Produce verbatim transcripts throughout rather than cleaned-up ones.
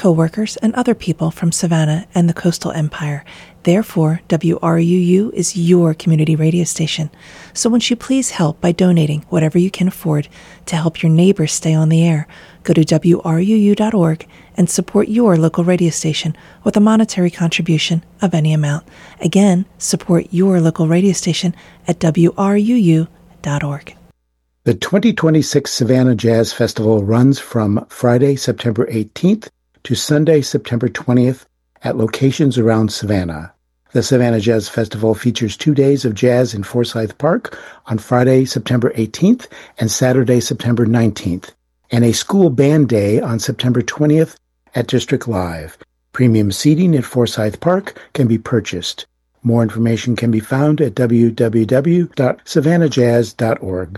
coworkers, and other people from Savannah and the Coastal Empire. Therefore, W R U U is your community radio station. So won't you please help by donating whatever you can afford to help your neighbors stay on the air? Go to W R U U dot org and support your local radio station with a monetary contribution of any amount. Again, support your local radio station at W R U U dot org. The twenty twenty-six Savannah Jazz Festival runs from Friday, September eighteenth to Sunday, September twentieth at locations around Savannah. The Savannah Jazz Festival features two days of jazz in Forsyth Park on Friday, September eighteenth and Saturday, September nineteenth, and a school band day on September twentieth at District Live. Premium seating at Forsyth Park can be purchased. More information can be found at w w w dot savannah jazz dot org.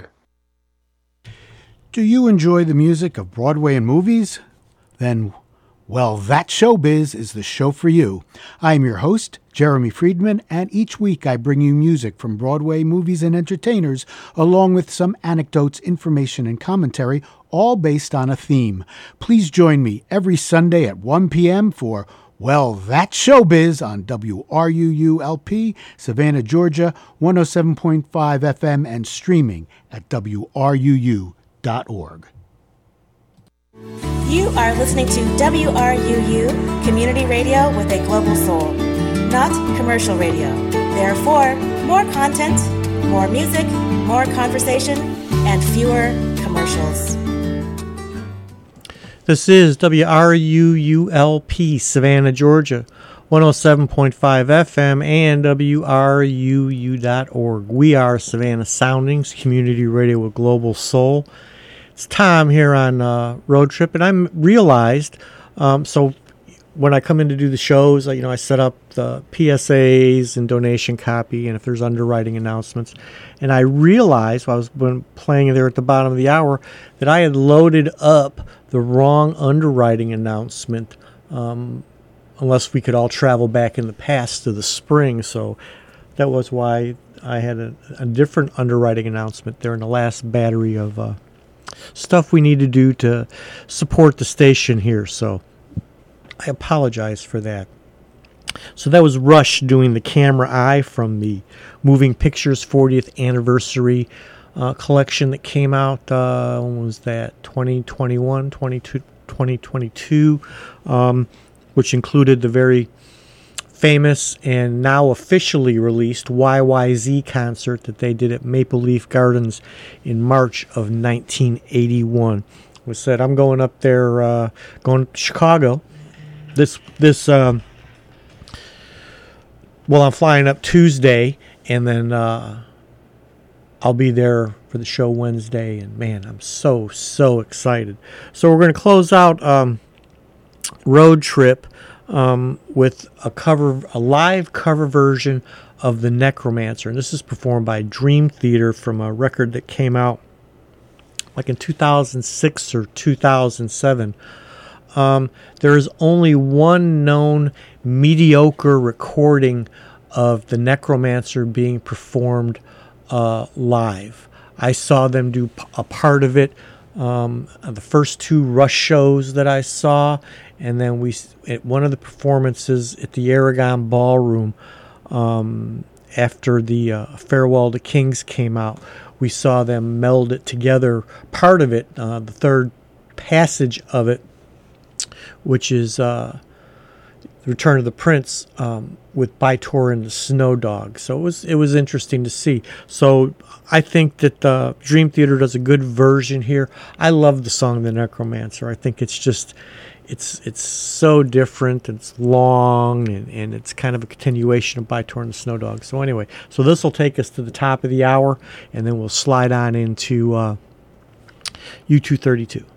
Do you enjoy the music of Broadway and movies? Then, well, That Showbiz is the show for you. I am your host, Jeremy Friedman, and each week I bring you music from Broadway, movies, and entertainers, along with some anecdotes, information, and commentary, all based on a theme. Please join me every Sunday at one p.m. for Well, That Showbiz on W R U U L P, Savannah, Georgia, one oh seven point five F M, and streaming at W R U U dot org. You are listening to W R U U, community radio with a global soul, not commercial radio. Therefore, more content, more music, more conversation, and fewer commercials. This is W R U U L P, Savannah, Georgia, one oh seven point five F M and W R U U dot org. We are Savannah Soundings, community radio with global soul. It's Tom here on uh, Road Trip, and I realized, um, so when I come in to do the shows, you know, I set up the P S As and donation copy, and if there's underwriting announcements, and I realized while I was when playing there at the bottom of the hour that I had loaded up the wrong underwriting announcement, um, unless we could all travel back in the past to the spring, so that was why I had a, a different underwriting announcement there in the last battery of uh, stuff we need to do to support the station here, so I apologize for that. So that was Rush doing the Camera Eye from the Moving Pictures fortieth anniversary uh, collection that came out, uh, when was that, twenty twenty-one, twenty twenty-two, um, which included the very famous and now officially released Y Y Z concert that they did at Maple Leaf Gardens in March of nineteen eighty-one. It was said, I'm going up there, uh, going to Chicago. This, this, um, well, I'm flying up Tuesday, and then uh, I'll be there for the show Wednesday, and man, I'm so, so excited. So we're going to close out um, Road Trip um, with a cover, a live cover version of The Necromancer, and this is performed by Dream Theater from a record that came out like in two thousand six or two thousand seven. Um, there is only one known mediocre recording of The Necromancer being performed uh, live. I saw them do p- a part of it, um, the first two Rush shows that I saw, and then we at one of the performances at the Aragon Ballroom um, after the uh, Farewell to Kings came out, we saw them meld it together, part of it, uh, the third passage of it, which is uh, The Return of the Prince, um, with Bytor and the Snow Dog. So it was it was interesting to see. So I think that uh, Dream Theater does a good version here. I love the song The Necromancer. I think it's just, it's it's so different. It's long, and, and it's kind of a continuation of Bytor and the Snow Dog. So anyway, so this will take us to the top of the hour, and then we'll slide on into uh, U two thirty-two.